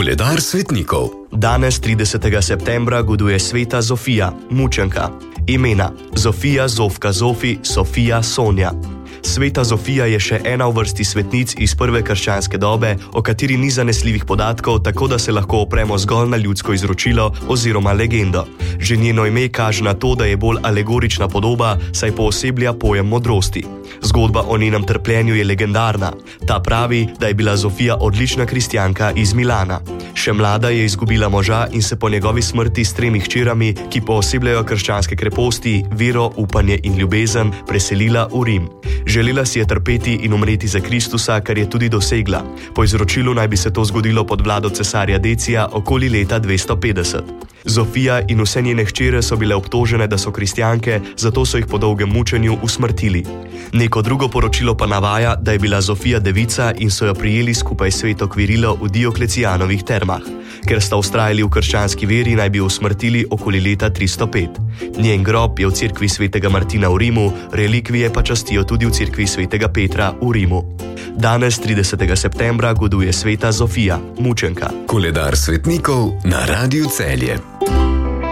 Koledar svetnikov. Danes, 30. septembra, goduje sveta Zofija, mučenka. Imena: Zofija, Zofka, Zofi, Sofija, Sonja. Sveta Zofija je še ena v vrsti svetnic iz prve krščanske dobe, o kateri ni zanesljivih podatkov, tako da se lahko opremo zgolj na ljudsko izročilo oziroma legendo. Že njeno ime kaže na to, da je bolj alegorična podoba, saj pooseblja pojem modrosti. Zgodba o njenem trpljenju je legendarna. Ta pravi, da je bila Zofija odlična kristjanka iz Milana. Še mlada je izgubila moža in se po njegovi smrti s 3 hčerami, ki poosebljajo krščanske kreposti, vero, upanje in ljubezen, preselila v Rim. Želela si je trpeti in umreti za Kristusa, kar je tudi dosegla. Po izročilu naj bi se to zgodilo pod vlado cesarja Decija okoli leta 250. Zofija in vse njene hčere so bile obtožene, da so kristjanke, zato so jih po dolgem mučenju usmrtili. Neko drugo poročilo pa navaja, da je bila Zofija devica in so jo prijeli skupaj s sveto Kvirilo v Dioklecijanovih termah. Ker sta vztrajali v krščanski veri, naj bi jo usmrtili okoli leta 305. Njen grob je v cerkvi svetega Martina v Rimu, relikvije pa častijo tudi v cerkvi svetega Petra v Rimu. Danes, 30. septembra, goduje sveta Zofija, mučenka. Koledar svetnikov na Radiu Celje.